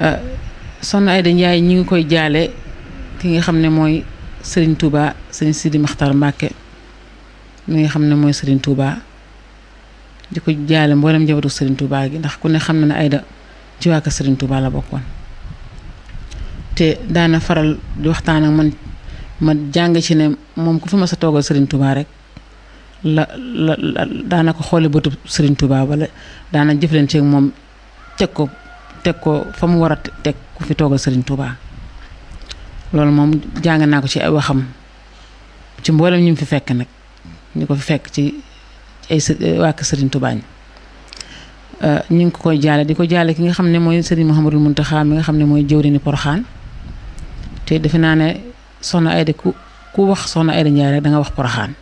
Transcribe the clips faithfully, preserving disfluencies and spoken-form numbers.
soxna Aïda Ndiaye ñi ngi koy jaale ki nga xam ne mooy Serigne Touba Serigne Sidi Makhtar Mbacké mi nga xam ne mooy Serigne Touba di ko jaale mboolem njabootu Serigne Touba gi ndax ku ne xam na ne Aïda ci waa kër Serigne Touba la bokkoon te daana faral di waxtaan ak man ma jàng ci ne moom ku fi ma sa toogal Serigne Touba rek la la daana ko xoole bëtu Serigne Touba wala daana jëflante ak moom teg ko teg ko fa mu war a teg ku fi toogal Serigne Touba loolu moom jàng naa ko ci ay waxam ci mboolem ñu fi fekk nag ñu ko fi fekk ci ay waa kër Serigne Touba ñi ñu ngi ko koy jaale di ko jaale ki nga xam ne mooy Serigne Mouhamadou Mountakha mi nga xam ne mooy jëwriñu Porokhane te defe naa ne soxna Aïda ku ku wax soxna Aïda Ndiaye rek da nga wax Porokhane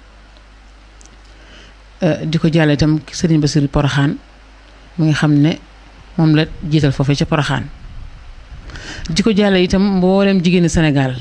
di ko jaale itam Serigne Bassirou Porokhane mi nga xam ne moom la jiital foofee ca Porokhane di ko jaale itam mboolem jigéeni Sénégal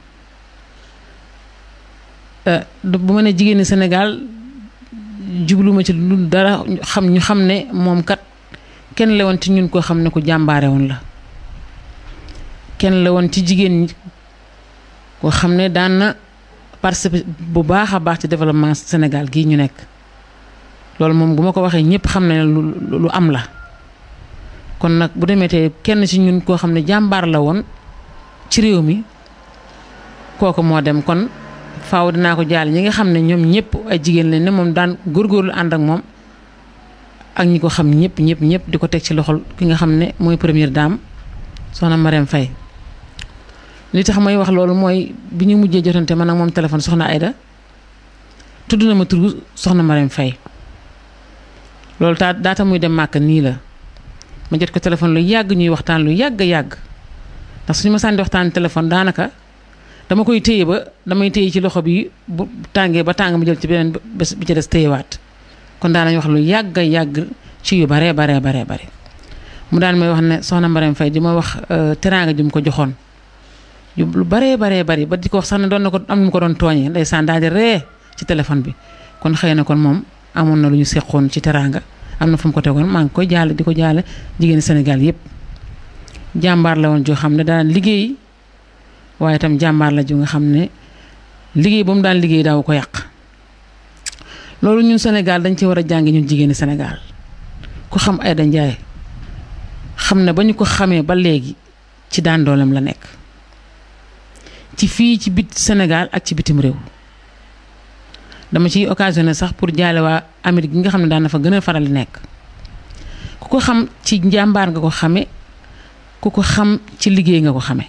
bu ma ne jigéeni Sénégal jubluma ci lu dara xam ñu xam ne moom kat kenn la woon ci ñun koo xam ne ku jàmbaare woon la kenn la woon ci jigéen ñi koo xam ne daan na participer bu baax a baax ci développement Sénégal gii ñu nekk loolu moom bu ma ko waxee ñëpp xam ne lu lu am la kon nag bu demee tey kenn ci ñun koo xam ne jàmbaar la woon ci réew mi kooku moo dem kon faaw dinaa ko jaal ñi nga xam ne ñoom ñëpp ay jigéen lañ ne moom daan góorgóorlu ànd ak moom ak ñi ko xam ñëpp ñëpp ñëpp di ko teg ci loxol ki nga xam ne mooy première dame soxna Marème Faye li tax may wax loolu mooy bi ñu mujjee jotante man ak moom téléphone soxna Aïda tudd na ma turu soxna Marème Faye loolu taa daata muy dem màkk nii la ma jot ko téléphone lu yàgg ñuy waxtaan lu yàgg yàgg ndax suñu ma sànni waxtaan téléphone daanaka dama koy téye ba damay téye ci loxo bi bu tàngee ba tàng mu jël ci beneen bés bi ci des téyewaat kon daanañ wax lu yàgg yàgg ci yu baree baree baree bare mu daan may wax ne soxna Marème Faye di ma wax teraanga ji mu ko joxoon yu lu baree baree bari ba di ko wax sax ne doon na ko am nu mu ko doon tooñee ndeysaan daal di ree ci téléphone bi kon xëy na kon moom amoon na lu ñu seqoon ci teraanga am na fu mu ko tegoon maa ngi koy jaale di ko jaale jigéeni Sénégal yëpp jàmbaar la woon joo xam ne daan liggéey waaye itam jàmbaar la ju nga xam ne liggéey ba mu daan liggéey daaw ko yàq loolu ñun Sénégal dañ ci war a jàngi ñun jigéeni Sénégal ku xam Aïda Ndiaye xam ne ba ñu ko xamee ba léegi ci daan dooleem la nekk ci fii ci bit Sénégal ak ci bitim réew dama ciy occasionné sax pour jaale waa Amérique gi nga xam ne daan na fa gën a faral di nekk ku ko xam ci njàmbaar nga ko xame ku ko xam ci liggéey nga ko xame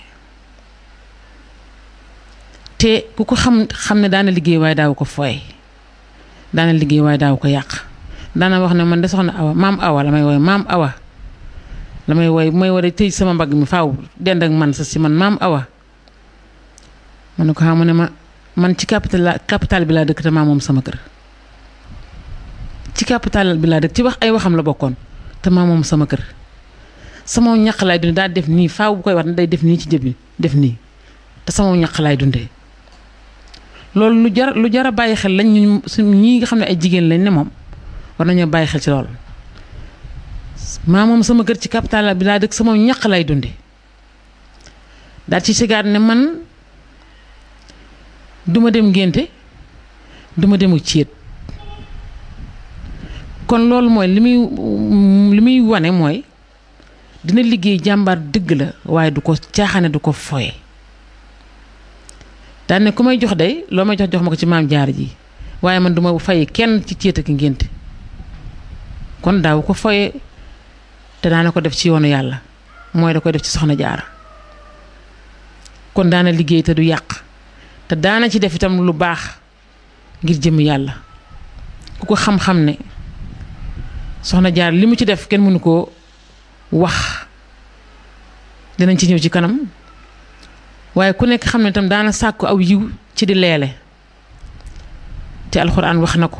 te ku ko xam xam ne daana liggéey waaye daaw ko fooy daana liggéey waaye daaw ko yàq daana wax ne man de soxna Awa maam Awa la may wooy maam Awa la may wooy bu may war a tëj sama mbagg mi faaw dend ak man sa si man maam Awa ma ne ko xam ne ma man ci capital la capital bi laa dëkk te maa moom sama kër ci capital bi laa dëkk ci wax ay waxam la bokkoon te maa moom sama kër sama ñaq laay dundee daa def nii faaw bu koy wax ne day def nii ci jëbi def nii te sama ñaq laay dundee loolu lu jar lu jar a bàyyi xel lañ ñu ñii nga xam ne ay jigéen lañ ne moom war nañoo bàyyi xel ci loolu maa moom sama kër ci capital bi laa dëkk sama ñaq laay dundee daal ci sigaat ne man duma dem ngénte duma demu céet kon loolu mooy li muy li muy wane mooy dina liggéey jàmbaar dëgg la waaye du ko caaxaane du ko foye daan ne ku may jox day loo may jox jox ma ko ci maam jaar ji waaye man duma fay kenn ci céet ak ngénte kon daaw ko foye te daana ko def ci yoonu yàlla mooy da koy def ci soxna jaara kon daana liggéey te du yàq te daana ci def itam lu baax ngir jëm yàlla ku ko xam-xam ne soxna jaar li mu ci def kenn mënu koo wax dinañ ci ñëw ci kanam waaye ku nekk xam ne itam daana sàkku aw yiw ci di leele te alxuraan wax na ko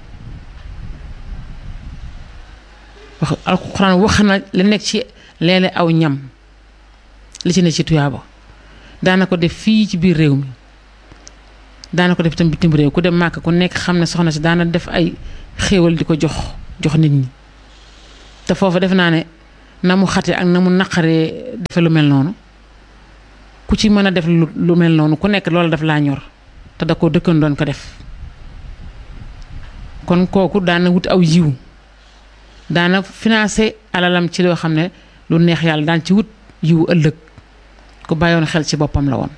wax alxuraan wax na li nekk ci leele aw ñam li ci ne ci tuyaaba daana ko def fii ci biir réew mi daana ko def itam bitim réew ku dem màkk ku nekk xam ne soxna si daana def ay xéewal di ko jox jox nit ñi te foofu def naa ne na mu xate ak na mu naqaree defe lu mel noonu ku ci mën a def lu mel noonu ku nekk loolu daf laa ñor te da ko dëkkan doon ko def kon kooku daana wut aw yiw daana financé alalam ci loo xam ne lu neex yàlla daan ci wut yiw ëllëg ku bàyyoon xel ci boppam la woon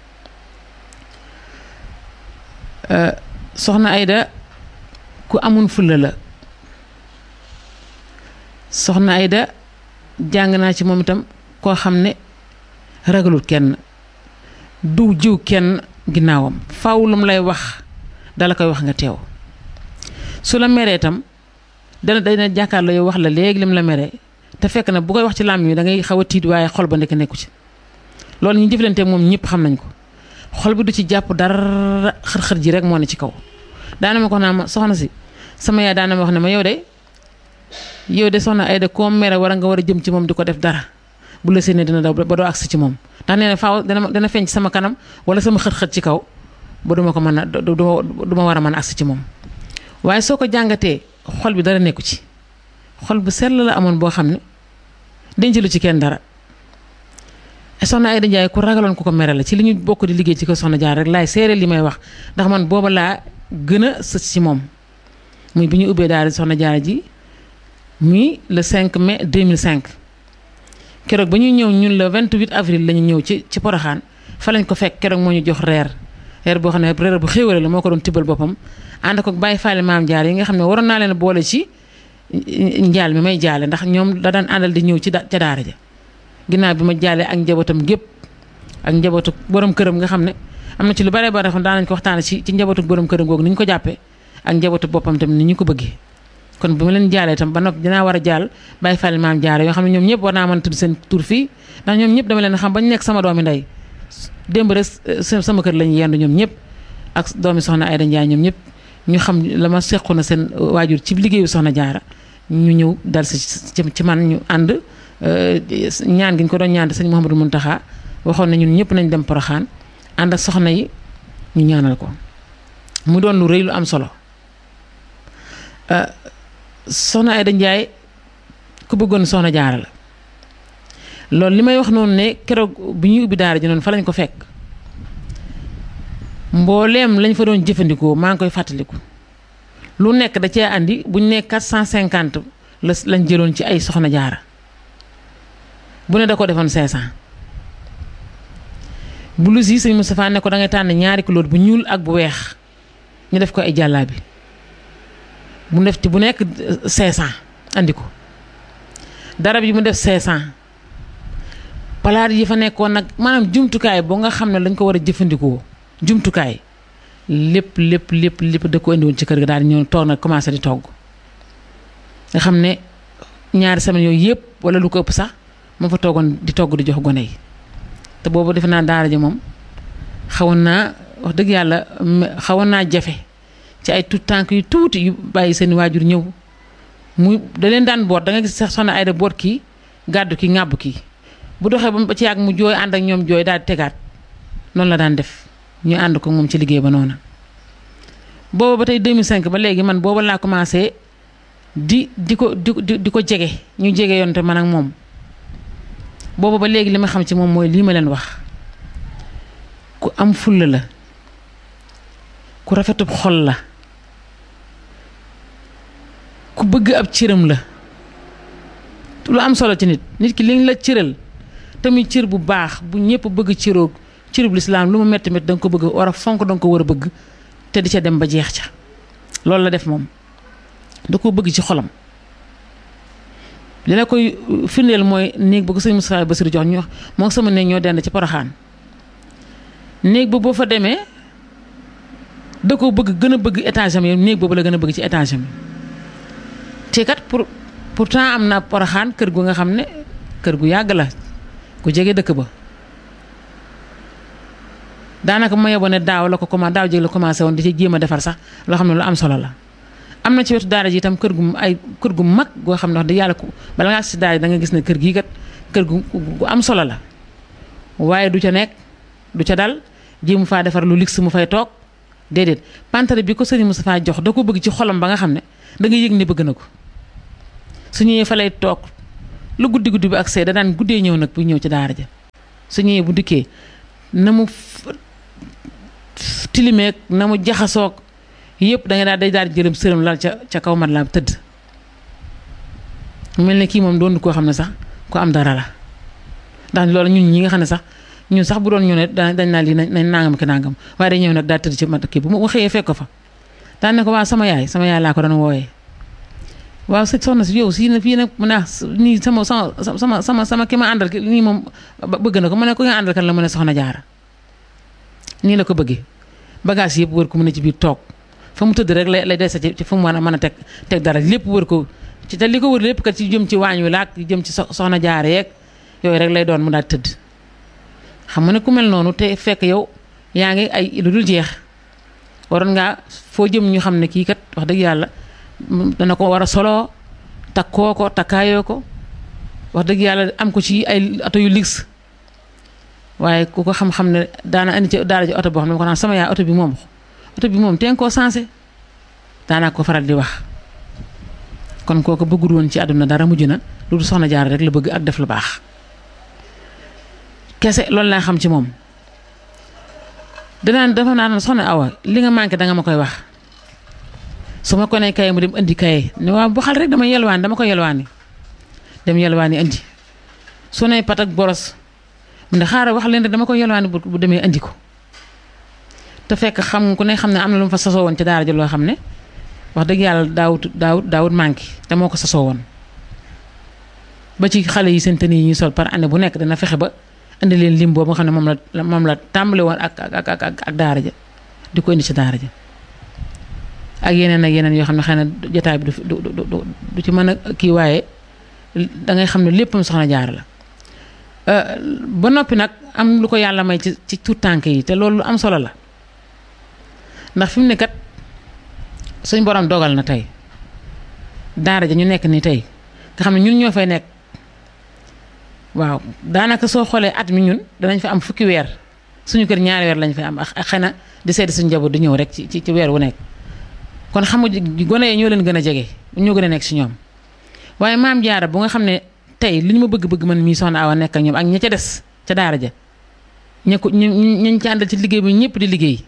soxna Ayda ku amun fulla la soxna Ayda jàng naa ci moom itam koo xam ne ragalul kenn du jiw kenn ginnaawam faaw lu mu lay wax dala koy wax nga teew su la meree itam dana dana jàkkaarloo yow wax la léegi lim la meree te fekk na bu koy wax ci làmm yi da ngay xaw a tiit waaye xol ba nekk nekku ci loolu ñu jëflante moom ñëpp xam nañ ko xol bi du ci jàpp dara xër-xër ji rek moo ne ci kaw daana ma ko naa ma soxna si sama yaay daana ma wax ne ma yow de yow de soxna Ayda koo mere war a nga war a jëm ci moom di ko def dara bu la séenee dina daw ba doo agsi ci moom ndax nee na faaw dana dana feeñ ci sama kanam wala sama xët-xët ci kaw ba duma ko mën a du ma war a mën a agsi ci moom waaye soo ko jàngatee xol bi dara nekku ci xol bu sell la amoon boo xam ne denc lu ci kenn dara soxna Ayda Njaay ku ragaloon ku ko mere la ci li ñu bokk di liggéey ci ko soxna jaar rek laay seere li may wax ndax man booba laa gën a sës ci moom muy bi ñu ubbee daal soxna jaara ji muy le cinq mai deux mille cinq keroog ba ñuy ñëw ñun le vingt-huit avril la ñu ñëw ci ci Poroxaan fa lañ ko fekk keroog moo ñu jox reer reer boo xam ne reer bu xéwale la moo ko doon tibbal boppam ànd ko bàyyi faale maam jaar yi nga xam ne waroon naa leen boole ci njaal mi may jaale ndax ñoom da daan àndal di ñëw ci ca daara ja ginnaaw bi ma jaalee ak njabootam gépp ak njabootu borom këram nga xam ne am na ci lu bare bare xam daan nañ ko waxtaane ci ci njabootu borom këram googu ni ñu ko jàppee ak njabootu boppam tamit ni ñu ko bëggee kon bu ma leen jaalee tam ba noppi dinaa war a jaal bàyyi fàlle maam jaare yoo xam ne ñoom ñëpp war naa mën a tudd seen tur fii ndax ñoom ñëpp dama leen xam ba ñu nekk sama doomi ndey démb rek sama kër lañu yendu ñoom ñëpp ak doomi soxna Ayda Njaay ñoom ñëpp ñu xam la ma sequ na seen waajur ci liggéeyu soxna jaara ñu ñëw dal si ci man ñu ànd ñaan gi ñu ko doon ñaan sëñ Mouhamadou Mountakha waxoon na ñun ñëpp nañ dem Poroxaan ànd ak soxna yi ñu ñaanal ko mu doon lu rëy lu am solo soxna Ayda Njaay ku bëggoon soxna jaara la loolu li may wax noonu ne keroog bu ñuy ubbi daara ji noonu fa lañ ko fekk mbooleem lañ fa doon jëfandikoo maa ngi koy fàttaliku lu nekk da cee andi buñ ne quatre cent cinquante la lañ jëloon ci ay soxna jaara bu ne da ko defoon cinq cent blouse yi sëñ Moustapha ne ko da ngay tànn ñaari couleur bu ñuul ak bu weex ñu def ko ay jàllaabi mu def ci bu nekk cinq cent andi ko darab yi mu def cinq cent palaat yi fa nekkoon nag maanaam jumtukaay boo nga xam ne lañ ko war a jëfandikoo jumtukaay lépp lépp lépp lépp da ko indiwoon ci kër ga daal di ñëw toog nag commencé di togg nga xam ne ñaari semaine yooyu yëpp wala lu ko ëpp sax ma fa toogoon di togg di jox gone yi te boobu defe naa daara ji moom xawoon naa wax dëgg yàlla xawoon naa jafe ci ay tout tànk yu tuuti yu bàyyi seen waajur ñëw muy da leen daan boot da nga gis sax soxna Ayda boot kii gàddu kii ŋàbb kii bu doxee ba ci yàgg mu jooy ànd ak ñoom jooy daal di tegaat noonu la daan def ñu ànd ko moom ci liggéey ba noonu booba ba tey deux mille cinq ba léegi man booba laa commencé di di ko di di ko jege ñu jege yoon te man ak moom booba ba léegi li ma xam ci moom mooy lii ma leen wax ku am fulla la ku rafetub xol la ku bëgg ab cëram la lu am solo ci nit nit ki liñ la cëral tamit cër bu baax bu ñëpp bëgg cëroo cërub lislaam lu mu metti metti da nga ko bëgg war a fonk da nga ko war a bëgg te di ca dem ba jeex ca loolu la def moom da ko bëgg ci xolam li la koy firndeel mooy néeg ba ko sëñ Moustapha Bassirou jox ñu wax moo sama néeg ñoo dend ci Poroxaan néeg ba boo fa demee da ko bëgg gën a bëgg étage am yi néeg boobu la gën a bëgg ci étage am te kat pour pourtant am na Poroxaan kër gu nga xam ne kër gu yàgg la ku jege dëkk ba daanaka ma yeboo ne daaw la ko commencé daaw jéeg la commencé woon di ci jéem a defar sax loo xam ne lu am solo la am na ci wetu daara ji itam kër gu ay kër gu mag goo xam ne wax dëgg yàlla ku bala ngaa si daara ji da nga gis ne kër gii kat kër gu gu am solo la waaye du ca nekk du ca dal jéemu faa defar lu luxe mu fay toog déedéet pantare bi ko sëriñ Moustapha jox da ko bëgg ci xolam ba nga xam ne da nga yëg ne bëgg na ko su ñëwee fa lay toog lu guddi guddi bi ak see da daan guddee ñëw nag bu ñëw ci daara ja su ñëwee bu dikkee na mu tilimeeg na mu jaxasoog yëpp da nga daal day daal di jëlam sërëm lal ca ca kaw mat la tëdd mel ne kii moom doon koo xam ne sax ko am dara la ndax loolu ñun ñi nga xam ne sax ñun sax bu doon ñu ne dañ naa lii nañ nangam ki nangam waaye day ñëw nag daal tëdd ci mat kii bu ma xëyee fekk ko fa daan ne ko waaw sama yaay sama yaay laa ko doon wooyee waaw sëñ soxna si yow si na fii nag mu ne nii sama sama sama sama sama ki ma àndal nii moom bëgg na ko mu ne ko nga àndal kan la mu ne soxna jaara nii la ko bëggee bagage yëpp wër ko mu ne ci biir toog fa mu tëdd rek lay lay dese ci fa mu mën a mën a teg teg dara lépp wër ko ci te li ko wër lépp kat ci jëm ci waañ wi laak jëm ci soxna jaara yeeg yooyu rek lay doon mu daal tëdd xam nga ne ku mel noonu te fekk yow yaa ngi ay lu dul jeex waroon ngaa foo jëm ñu xam ne kii kat wax dëgg yàlla dana ko war a soloo takkoo ko takkaayoo ko wax dëgg yàlla am ko ci ay oto yu luxe waaye ku ko xam-xam ne daana indi ci daara ji oto boo xam ne ko naan sama yaay oto bi moom oto bi moom teen koo sensé daanaa ko faral di wax kon kooku bëggul woon ci àdduna dara mujj na lu dul soxna jaar rek la bëgg ak def lu baax kese loolu laa xam ci moom danaan dafa naan soxna Awa li nga manqué danga ma koy wax su ma ko nee kaye mu dem indi kaye ne waaw bu xal rek dama yelwaani dama ko yelwaani dem yelwaani indi su ne pat ak boros mu ne xaaral wax leen rek dama ko yelwaani bu demee indi ko te fekk xam ku ne xam ne am na lu mu fa sasoo woon ci daara ji loo xam ne wax dëgg yàlla daawut daawut daawut manqué te moo ko sasoo woon ba ci xale yi seen tenue yi ñuy sol par année bu nekk dana fexe ba indi leen lim boobu nga xam ne moom la moom la tàmbale woon ak ak ak ak daara ja di ko indi ci daara ja ak yeneen ak yeneen yoo xam ne xëy na jotaay bi du du du ci mën a kii waaye da ngay xam ne léppam soxna jaar la ba noppi nag am lu ko yàlla may ci ci tuut tànk yi te loolu lu am solo la ndax fi mu ne kat suñ borom dogal na tey daara ja ñu nekk ni tey nga xam ne ñun ñoo fay nekk waaw daanaka soo xoolee at mi ñun danañ fa am fukki weer suñu kër ñaari weer lañ fay am ak xëy na di seeti suñu njaboot di ñëw rek ci ci weer wu nekk kon xam nga gone yi ñoo leen gën a jege ñoo gën a nekk si ñoom waaye maam jaara bu nga xam ne tey li ñu ma bëgg-bëgg man mii soxna Awa nekk ak ñoom ak ña ca des ca daara ja ña ko ñu ñu ci àndal ci liggéey bi ñëpp di liggéey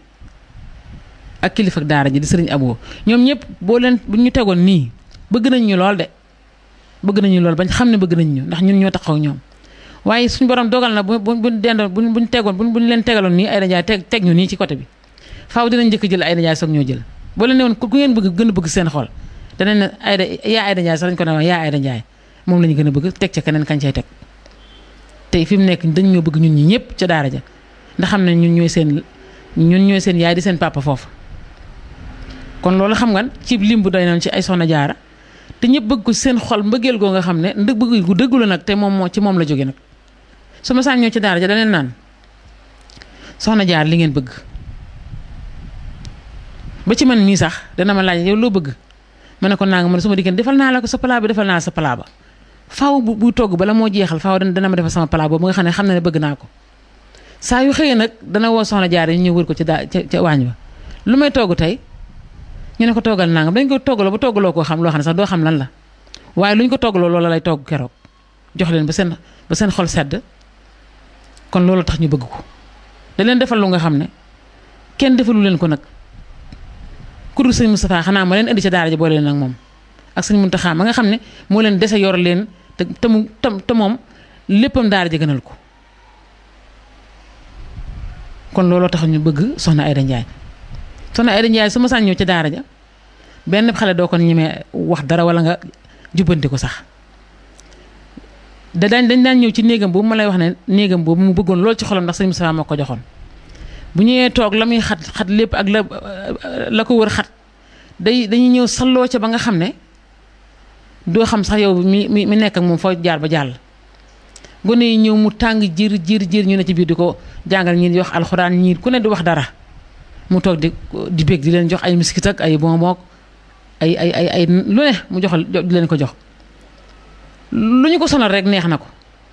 ak kilifa ak daara ji di sëriñ Abo ñoom ñëpp boo leen bu ñu tegoon nii bëgg nañ ñu lool de bëgg nañu lool bañ xam ne bëgg nañ ñu ndax ñun ñoo taxaw ñoom waaye suñu borom dogal na bu bu bu dendoon bu buñ tegoon bu buñ leen tegaloon nii ay dajaay teg teg ñu nii ci côté bi faaw dinañ njëkk jël ay dajaay soog ñoo jël boo leen ne woon ku ngeen bëgg gën a bëgg seen xol danañ ne Ayda yaa Ayda Ndiaye sax lañ ko ne wax yaa Ayda Ndiaye moom la ñu gën a bëgg teg ca keneen kañ cay teg tey fi mu nekk dañ ñoo bëgg ñun ñi ñëpp ca daara ja ndax xam ne ñun ñooy seen ñun ñooy seen yaay di seen papa foofu kon loolu xam nga ci lim bu doy noonu ci ay soxna jaara te ñëpp bëgg ko seen xol mbëggeel goo nga xam ne ndëg bëgg gu dëggu la nag te moom moo ci moom la jóge nag su ma saan ñëw ci daara ja daneen naan soxna jaar li ngeen bëgg ba ci man mii sax dana ma laaj yow loo bëgg ma ne ko naa nga ma ne su ma diggante defal naa la ko sa palaa bi defal naa la sa palaa ba faaw bu bu togg bala moo jeexal faaw dana ma defal sama palaa boobu nga xam ne xam na ne bëgg naa ko saa yu xëyee nag dana woo soxna jaar yi ñu ñëw wër ko ci daa ca ca waañ ba lu may togg tey ñu ne ko toggal naa nga dañ ko toggaloo ba toggaloo koo xam loo xam ne sax doo xam lan la waaye lu ñu ko toggaloo loola lay togg keroog jox leen ba seen ba seen xol sedd kon loolu tax ñu bëgg ko da leen defal lu nga xam ne kenn defalu leen ko nag ku dul sëñ Moustapha xanaa ma leen indi ca daara ja boole leen ak moom ak sëñ Muntaxa ma nga xam ne moo leen dese yor leen te te mu te moom léppam daara ja gënal ko kon looloo tax ñu bëgg soxna Ayda Ndiaye soxna Ayda Ndiaye su ma saan ñëw ca daara ja benn xale doo ko ñemee wax dara wala nga jubbanti ko sax da daañ dañ daan ñëw ci néegam boobu ma lay wax ne néegam boobu mu bëggoon lool ci xolam ndax sëñ Moustapha moo ko joxoon bu ñëwee toog la muy xat xat lépp ak la la ko wër xat day dañuy ñëw salloo ca ba nga xam ne doo xam sax yow mi mi mi nekk ak moom foo jaar ba jàll gone yi ñëw mu tàng jir jir jir ñu ne ci biir di ko jàngal ñii di wax alxuraan ñii ku ne di wax dara mu toog di di bég di leen jox ay miskit ak ay bonbon ay ay ay ay lu ne mu joxal di leen ko jox lu ñu ko sonal rek neex na ko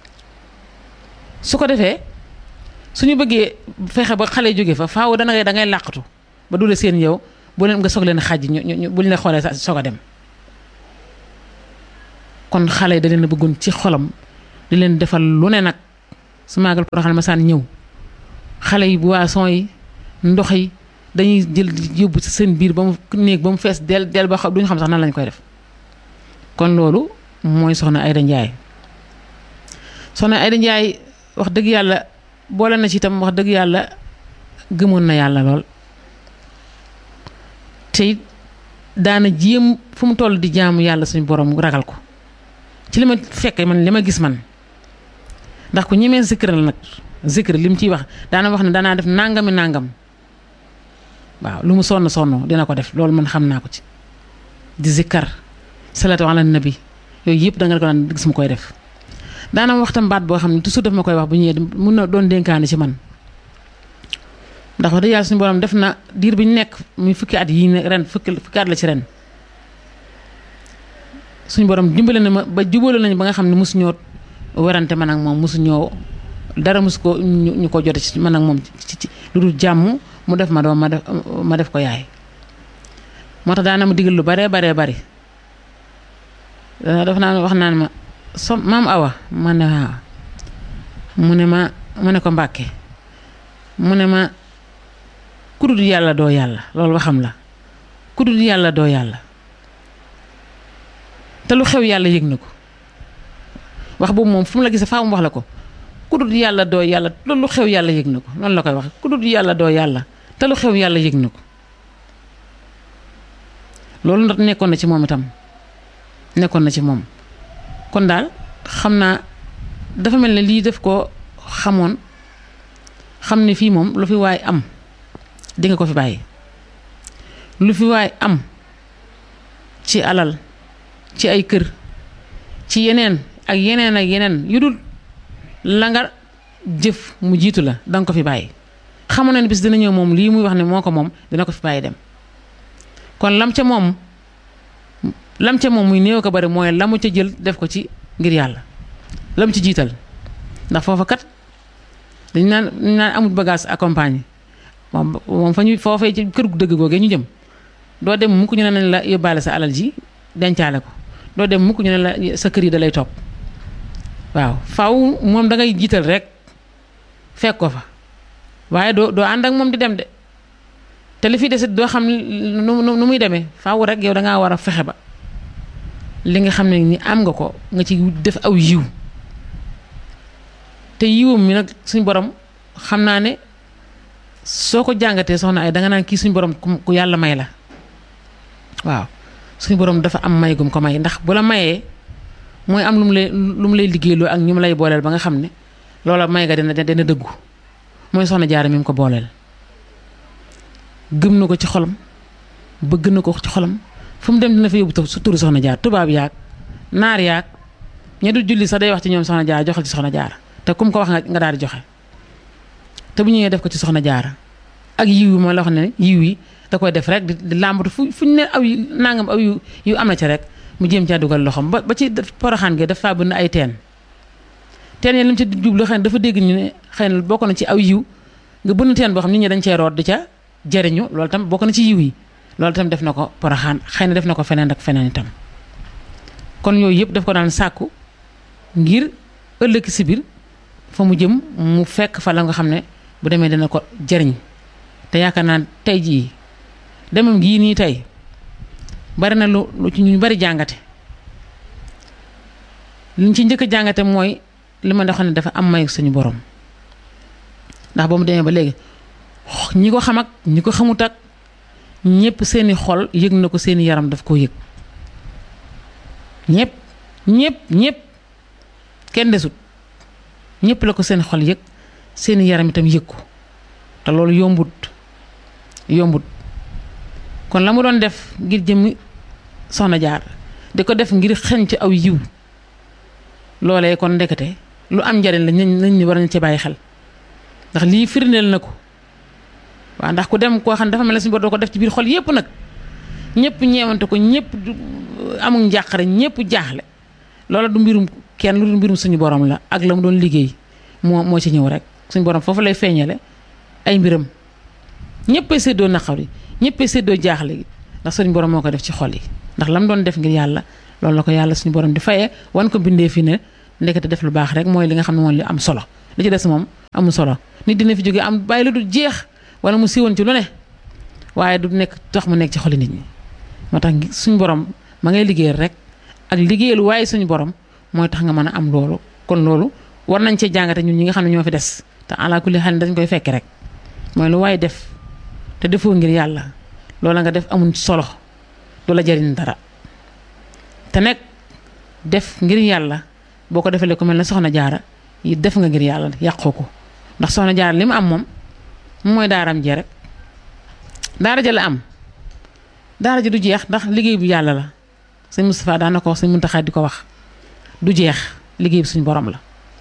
su ko defee suñu bëggee fexe ba xale jóge fa faaw dana ngay da ngay làqatu ba du la seen yow bu leen nga soog leen xàjj ñu ñu buñ la xoolee sa soog a dem kon xale yi da leen a bëggoon ci xolam di leen defal lu ne nag su màggal Porokhane ma saan ñëw xale yi boisson yi ndox yi dañuy jël yóbbu ci seen biir ba mu néeg ba mu fees del del ba xam duñu xam sax nan lañ koy def kon loolu mooy soxna Aïda Ndiaye soxna Aïda Ndiaye wax dëgg yàlla boole na ci itam wax dëgg yàlla gëmoon na yàlla lool te daana jéem fu mu toll di jaamu yàlla suñu borom ragal ko ci li ma fekkee man li ma gis man ndax ku ñemee zikr la nag zikr li mu ciy wax daana wax ne danaa def nangami nangam waaw lu mu sonn sonn dina ko def loolu man xam naa ko ci di zikkar salaatu ala nabi yooyu yëpp da nga ko daan gis mu koy def daana waxtam baat boo xam ne toujours daf ma koy wax bu ñëwee mun na doon dénkaane ci man ndax wax dëgg yàlla suñu borom def na diir bi ñu nekk muy fukki at yii ne ren fukki fukki at la ci ren suñu borom dimbale na ma ba jubóole nañu ba nga xam ne mosu ñoo werante man ak moom mosu ñoo dara mosu ko ñu ko jote ci man ak moom ci ci lu dul jàmm mu def ma doom ma def ma def ko yaay moo tax daana ma digal lu baree baree bari daf naa wax naan ma so maam Awa ma ne waaw mu ne ma mu ne ko Mbàkke mu ne ma kudul yàlla doo yàlla loolu waxam la kudul yàlla doo yàlla te lu xew yàlla yëg na ko wax boobu moom fu mu la gisee faa mu wax la ko kudul yàlla doo yàlla loolu lu xew yàlla yëg na ko noonu la koy wax kudul yàlla doo yàlla te lu xew yàlla yëg na ko loolu ndax nekkoon na ci moom itam nekkoon na ci moom kon daal xam naa dafa mel ne lii def ko xamoon xam ne fii moom lu fi waay am di nga ko fi bàyyi lu fi waay am ci alal ci ay kër ci yeneen ak yeneen ak yeneen yu dul la nga jëf mu jiitu la danga ko fi bàyyi xamoon na ne bis dina ñëw moom lii muy wax ne moo ko moom dina ko fi bàyyi dem kon lam ca moom lam ca moom muy néew ko bari mooy la mu ca jël def ko ci ngir yàlla lam ci jiital ndax foofa kat dañ naan dañ naan amul bagage accompagné moom moom fa ñu foofee ci kër gu dëgg googee ñu jëm doo dem mukk ñu ne nañ la yóbbaale sa alal ji dencaale ko doo dem mukk ñu ne la sa kër yi da lay topp waaw faw moom da ngay jiital rek fekk ko fa waaye doo doo ànd ak moom di dem de te li fi desit doo xam nu nu muy demee faw rek yow da ngaa war a fexe ba li nga xam ne ni am nga ko nga ci def aw yiw te yiwam mi nag suñ borom xam naa ne soo ko jàngatee soxna ay danga naan kii suñ borom ku yàlla may la waaw suñ borom dafa am may gum ko may ndax bu la mayee mooy am lu mu lay lu mu lay liggéeyloo ak ñu mu lay booleel ba nga xam ne loola may nga dina dina dëggu mooy soxna Jaara mi mu ko booleel gëm na ko ci xolam bëgg na ko ci xolam fu mu dem dina fa yóbbu su turu soxna Jaara tubaab yaag naar yaag ña du julli sax day wax ci ñoom soxna Jaara joxal ci soxna Jaara te kum ko wax nga nga daal di joxe te bu ñëwee def ko ci soxna Jaara ak yiw yi mooy la wax ne yiw yi da koy def rek di làmbatu fu fu ñu ne aw yu nangam aw yu yu am na ci rek mu jéem caa dugal loxoom ba ba ci Porokhane gi dafa bëgg ay teen teen yi li mu ci jublu xëy na dafa dégg ñu ne xëy na bokk na ci aw yiw nga bënn teen boo xam nit ñi dañ cee root di ca jariñu loolu tam bokk na ci yiw yi loolu tam def na ko Porokhane xëy na def na ko feneen ak feneen itam kon yooyu yëpp daf ko daan sàkku ngir ëllëg si biir fa mu jëm mu fekk fa la nga xam ne bu demee dina ko jariñ te yaakaar naa tey jii demam gii nii tey bari na lu lu ci ñu bari jàngate liñ ci njëkk a jàngate mooy li ma doon ne dafa am may suñu borom ndax ba mu demee ba léegi ñi ko xam ak ñi ko xamut ak ñëpp seeni xol yëg na ko seeni yaram daf koo yëg ñëpp ñëpp ñëpp kenn desut ñëpp la ko seen xol yëg seeni yaram itam yëg ko te loolu yombut yombut kon la mu doon def ngir jëmmi soxna Jaara di ko def ngir xeñ ci aw yiw loolee kon ndekete lu am njariñ la nañ ni war nañ ci bàyyi xel ndax lii firndeel na ko waaw ndax ku dem koo xam ne dafa mel ne suñu bor doo ko def ci biir xol yépp nag ñëpp ñeewante ko ñëpp amul njàqare ñëpp jaaxle loola du mbirum kenn lu du mbirum suñu borom la ak la mu doon liggéey moo moo ci ñëw rek suñu borom foofu lay feeñale ay mbiram ñëppay séddoo naqar yi ñëppay séddoo jaaxle gi ndax suñu borom moo ko def ci xol yi ndax la mu doon def ngir yàlla loolu la ko yàlla suñu borom di fayee wan ko bindee fi ne ndekete def lu baax rek mooy li nga xam ne mooy li am solo li ci des moom amul solo nit dina fi jóge am bàyyi lu du jeex wala mu siiwoon ci lu ne waaye du nekk tax mu nekk ci xoli nit ñi moo tax suñu borom ma ngay liggéeyal rek ak liggéeyal waaye suñu borom mooy tax nga mën a am loolu kon loolu war nañ cee jàngate ñun ñi nga xam ne ñoo fi des te ala kulli xel dañ koy fekk rek mooy lu waaye def te defoo ngir yàlla loola nga def amul solo du la jariñ dara te nekk def ngir yàlla boo ko defalee ko mel ne soxna jaara yi def nga ngir yàlla yàqoo ko ndax soxna jaara li mu am moom mooy daaram jee rek daara ja la am daara ja du jeex ndax liggéey bu yàlla la sëñ Moustapha daan na ko wax sëñ Muntaxa di ko wax du jeex liggéey bi suñu borom la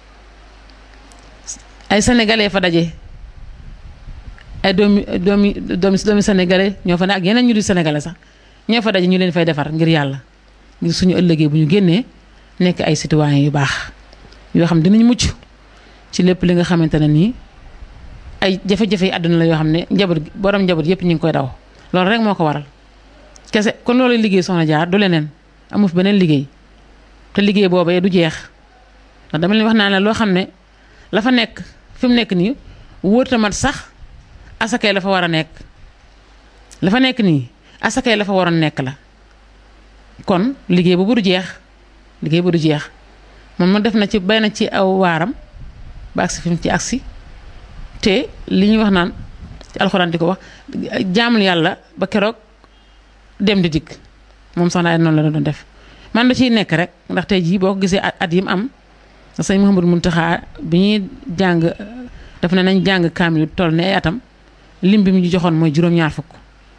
ay sénégalais fa daje ay doomi doomi doomi doomi sénégalais ñoo fa ne ak yeneen ñu di sénégalais sax ñoo fa daje ñu leen fay defar ngir yàlla ngir suñu ëllëgee bu ñu génnee nekk ay citoyens yu baax yoo xam dinañ mucc ci lépp li nga xamante ne nii ay jafe-jafe yi àdduna la yoo xam ne njaboot borom njaboot yëpp ñu ngi koy daw loolu rek moo ko waral kese kon loolu liggéey soxna jaar du leneen amu fi beneen liggéey te liggéey boobee du jeex ndax dama leen wax naa ne loo xam ne la fa nekk fi mu nekk nii wóor tamat sax asakay la fa war a nekk la fa nekk nii asakay la fa waroon nekk la kon liggéey boobu du jeex liggéey bu du jeex moom ma def na ci bay na ci aw waaram ba agsi fi mu ci agsi te li ñuy wax naan ci alxuraan di ko wax jaamul yàlla ba keroog dem di dikk moom soxna ay noonu la doon def man da ciy nekk rek ndax tey jii boo ko gisee at yi mu am sëñ Mouhamadou Mountakha bi ñuy jàng daf ne nañ jàng kaamil toll ne ay atam lim bi mu ñu joxoon mooy juróom-ñaar fukk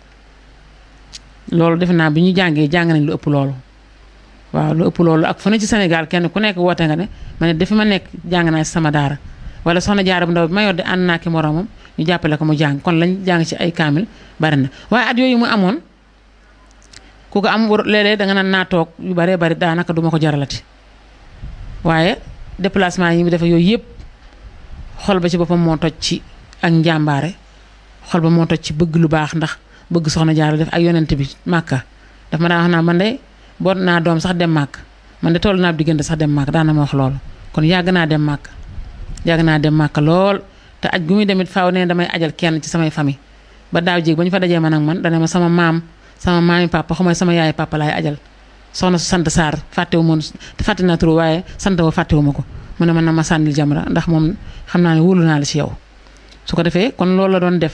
loolu defe naa bi ñu jàngee jàng nañ lu ëpp loolu waaw lu ëpp loolu ak fu ne ci Sénégal kenn ku nekk woote nga ne ma ne dafi ma nekk jàng naa ci sama daara wala soxna jaara bu ndaw bi ma yor di ànd naa ki moroomam ñu jàppale ko mu jàng kon lañ jàng ci ay kaamil bari na waaye at yooyu mu amoon ku ko am léeg-léeg da nga naan naa toog yu baree bari daanaka duma ko jaralati waaye déplacement yi mu defe yooyu yëpp xol ba ci boppam moo toj ci ak njàmbaare xol ba moo toj ci bëgg lu baax ndax bëgg soxna jaara def ak yonent bi màkka daf ma daa wax naa man de boot naa doom sax dem màkk man de toll naa diggante sax dem màkk daana ma wax loolu kon yàgg naa dem màkk yàgg naa dem màkk lool te aj gu muy demit faaw ne damay ajal kenn ci samay famille ba daaw jéeg ba ñu fa dajee man ak man dana ma sama maam sama maami papa xamay sama yaay papa laay ajal soxna su sant Sarr fàttewu moon fàtte naa turu waaye sant wa fàttewu ma ko mu ne man na ma sànnil jamra ndax moom xam naa ne wóolu naa la ci yow su ko defee kon loolu la doon def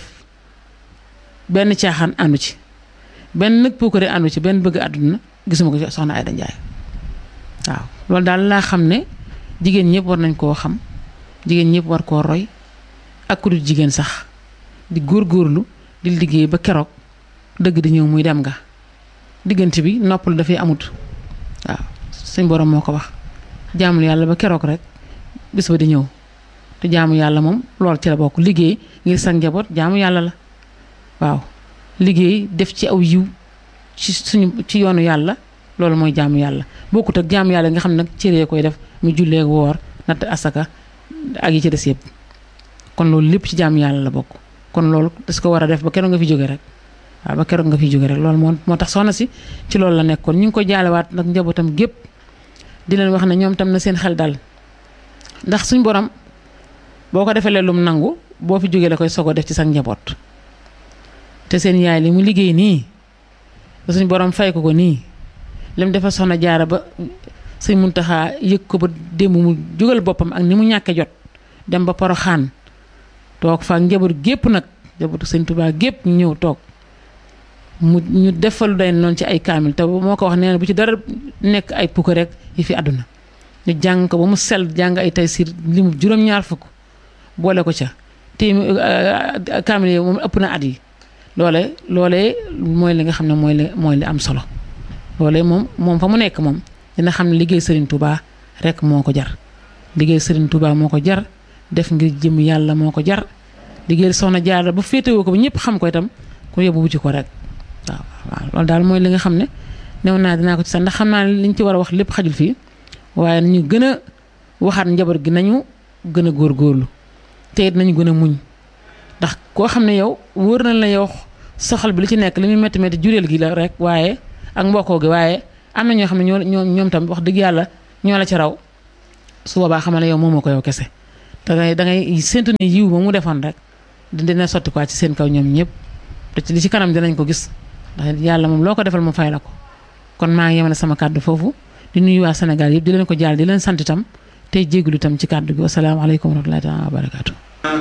benn caaxaan àndu ci benn nag puukare àndu ci benn bëgg àdduna gisuma ko soxna Aïda Ndiaye waaw loolu daal laa xam ne jigéen ñëpp war nañ koo xam jigéen ñëpp war koo roy ak ku dul jigéen sax di góorgóorlu di liggéey ba keroog dëgg di ñëw muy dem nga diggante bi noppalu dafay amut waaw suñ borom moo ko wax jaamul yàlla ba keroog rek bis ba di ñëw te jaamu yàlla moom loolu ci la bokk liggéey ngir sa njaboot jaamu yàlla la waaw liggéey def ci aw yiw ci suñu ci yoonu yàlla loolu mooy jaamu yàlla bokkut ak jaamu yàlla nga xam ne nag cëree koy def mu jullee woor natt asaka ak yi ci des yëpp kon loolu lépp ci jaamu yàlla la bokk kon loolu das ko war a def ba keroog nga fi jóge rek waaw ba keroog nga fi jóge rek loolu moo moo tax soxna si ci loolu la nekkoon ñu ngi ko jaalewaat nag njabootam gépp di leen wax ne ñoom tam na seen xel dal ndax suñ borom boo ko defee lum nangu boo fi jógee la koy sogo def ci sa njaboot te seen yaay li mu liggéey nii ba suñ borom fay ko ko nii lim dafa soxna jaara ba sëñ Muntaxa yëg ko ba démb mu jógal boppam ak ni mu ñàkke jot dem ba Poroxaan toog fa njaboot gépp nag njabootu sëñ Tuubaa gépp ñu ñëw toog mu ñu defal day noonu ci ay kaamil te moo ko wax nee na bu ci dara nekk ay pukk rek yi fi àdduna ñu jàng ko ba mu sell jàng ay tay siir li mu juróom-ñaar fukk boole ko ca te kaamil yi moom ëpp na at yi loole loolee mooy li nga xam ne mooy li mooy li am solo loolee moom moom fa mu nekk moom dina xam ne liggéey Serigne Touba rek moo ko jar liggéey Serigne Touba moo ko jar def ngir jëm yàlla moo ko jar liggéey soxna Jaara ba féetewoo ko ba ñëpp xam ko itam ku yóbbu wuti ko rek waaw waaw loolu daal mooy li nga xam ne new naa dinaa ko ci sax ndax xam naa ne liñ ci war a wax lépp xajul fii waaye nañu gën a waxaat njaboot gi nañu gën a góorgóorlu te it nañu gën a muñ ndax koo xam ne yow wóor na la yow soxal bi li ci nekk li muy métti métti jureel gi la rek waaye ak mbokkoo gi waaye am na ñoo xam ne ñoo ñoo ñoom tam wax dëgg yàlla ñoo la ci raw su boobaa xamal ne yow moomoo ko yow kese da ngay da ngay séntu ne yiw ba mu defoon rek dina sotti quoi ci seen kaw ñoom ñëpp te ci li ci kanam dinañ ko gis ndax yàlla moom loo ko defal mu fay la ko. kon maa ngi yemale sama kàddu foofu di nuyu waa Sénégal yëpp di leen ko jaal di leen sant itam tey jégalu itam ci kàddu gi wasalaamaaleykum wa rahmatullahi taala wa barakaatu.